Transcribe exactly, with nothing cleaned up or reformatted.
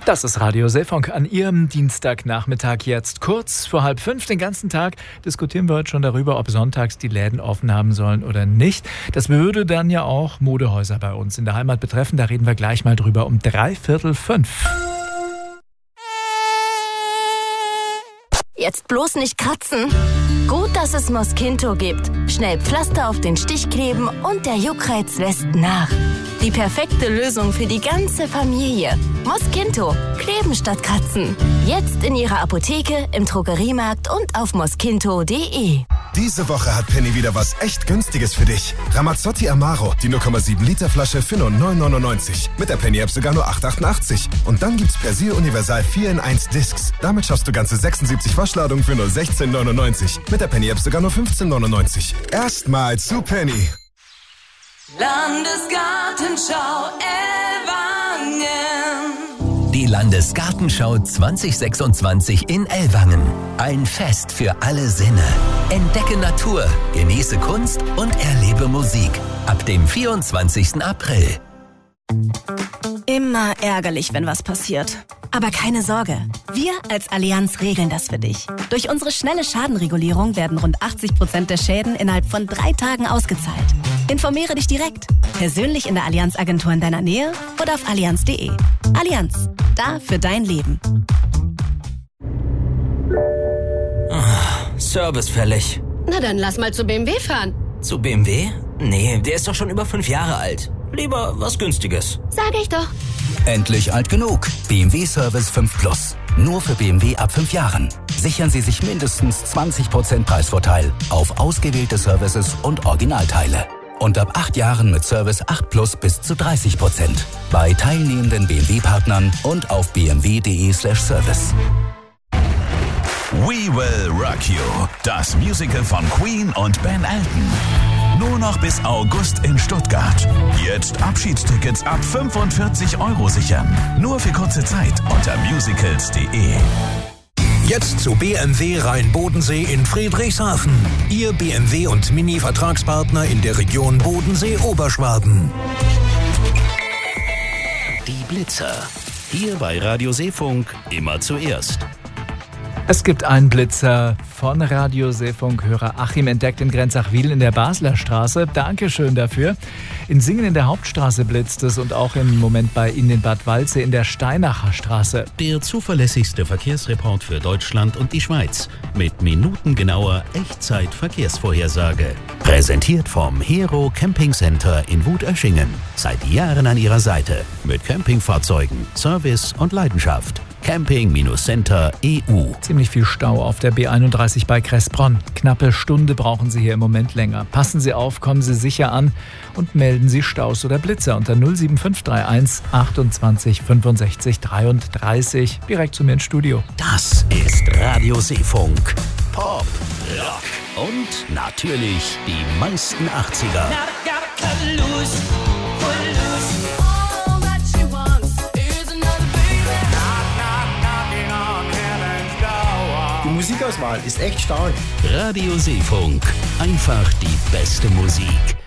Das ist Radio Seefunk an Ihrem Dienstagnachmittag jetzt. Kurz vor halb fünf, den ganzen Tag, diskutieren wir heute schon darüber, ob sonntags die Läden offen haben sollen oder nicht. Das würde dann ja auch Modehäuser bei uns in der Heimat betreffen. Da reden wir gleich mal drüber um dreiviertel fünf. Jetzt bloß nicht kratzen. Gut, dass es Mosquito gibt. Schnell Pflaster auf den Stich kleben und der Juckreiz lässt nach. Die perfekte Lösung für die ganze Familie. Mosquito. Kleben statt kratzen. Jetzt in Ihrer Apotheke, im Drogeriemarkt und auf mosquito punkt de. Diese Woche hat Penny wieder was echt Günstiges für dich. Ramazzotti Amaro, die null Komma sieben Liter Flasche für nur neun neunundneunzig. Mit der Penny-App sogar nur acht achtundachtzig. Und dann gibt's Persil Universal vier in eins Discs. Damit schaffst du ganze sechsundsiebzig Waschladungen für nur sechzehn neunundneunzig. Mit der Penny-App sogar nur fünfzehn neunundneunzig. Erstmal zu Penny. Landesgartenschau Ellwangen. Die Landesgartenschau zwanzig sechsundzwanzig in Ellwangen. Ein Fest für alle Sinne. Entdecke Natur, genieße Kunst und erlebe Musik. Ab dem vierundzwanzigsten April. Immer ärgerlich, wenn was passiert. Aber keine Sorge, wir als Allianz regeln das für dich. Durch unsere schnelle Schadenregulierung werden rund achtzig Prozent der Schäden innerhalb von drei Tagen ausgezahlt. Informiere dich direkt, persönlich in der Allianz-Agentur in deiner Nähe oder auf allianz punkt de. Allianz, da für dein Leben. Oh, Service fällig. Na dann lass mal zu B M W fahren. Zu B M W? Nee, der ist doch schon über fünf Jahre alt. Lieber was Günstiges. Sag ich doch. Endlich alt genug. B M W Service fünf Plus. Nur für B M W ab fünf Jahren. Sichern Sie sich mindestens zwanzig Prozent Preisvorteil auf ausgewählte Services und Originalteile. Und ab acht Jahren mit Service acht Plus bis zu dreißig Prozent. Bei teilnehmenden B M W-Partnern und auf b m w punkt de slash service. We Will Rock You. Das Musical von Queen und Ben Elton. Nur noch bis August in Stuttgart. Jetzt Abschiedstickets ab fünfundvierzig Euro sichern. Nur für kurze Zeit unter musicals punkt de. Jetzt zu B M W Rhein-Bodensee in Friedrichshafen. Ihr B M W und Mini-Vertragspartner in der Region Bodensee-Oberschwaben. Die Blitzer. Hier bei Radio Seefunk immer zuerst. Es gibt einen Blitzer von Radio Seefunk-Hörer Achim entdeckt in Grenzach-Wil in der Basler Straße. Dankeschön dafür. In Singen in der Hauptstraße blitzt es und auch im Moment bei Ihnen in Bad Waldsee in der Steinacher Straße. Der zuverlässigste Verkehrsreport für Deutschland und die Schweiz mit minutengenauer Echtzeit-Verkehrsvorhersage. Präsentiert vom Hero Camping Center in Wutöschingen. Seit Jahren an Ihrer Seite mit Campingfahrzeugen, Service und Leidenschaft. Camping Center E U. Ziemlich viel Stau auf der B einunddreißig bei Kressbronn. Knappe Stunde brauchen Sie hier im Moment länger. Passen Sie auf, kommen Sie sicher an und melden Sie Staus oder Blitzer unter null sieben fünf drei eins achtundzwanzig fünfundsechzig dreiunddreißig. Direkt zu mir ins Studio. Das ist Radio Seefunk. Pop, Rock und natürlich die meisten achtziger. Die Musikauswahl ist echt stark. Radio Seefunk. Einfach die beste Musik.